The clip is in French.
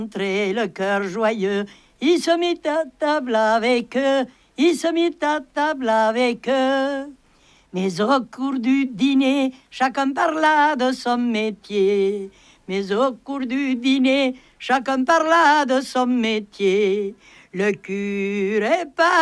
Entrer le cœur joyeux, il se mit à table avec eux, il se mit à table avec eux. Mais au cours du dîner, chacun parla de son métier. Mais au cours du dîner, chacun parla de son métier. Le curé